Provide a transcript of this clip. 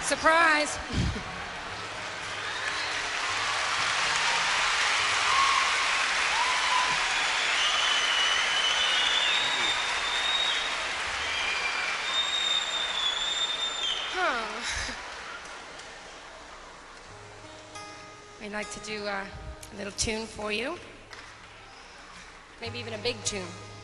Surprise. I'd like to do a little tune for you. Maybe even a big tune.